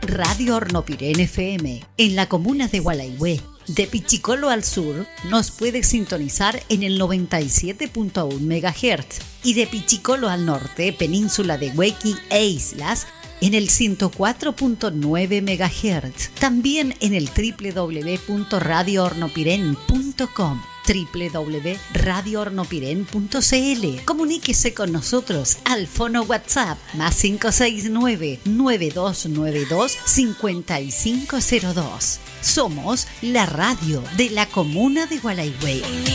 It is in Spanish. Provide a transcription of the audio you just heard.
Radio Hornopirén FM, en la comuna de Gualeguay. De Pichicolo al sur nos puede sintonizar en el 97.1 MHz y de Pichicolo al norte, península de Huequi e islas, en el 104.9 MHz. También en el www.radiohornopiren.com, www.radiohornopiren.cl. Comuníquese con nosotros al fono WhatsApp +569 9292 5502. Somos la radio de la comuna de Gualeguay.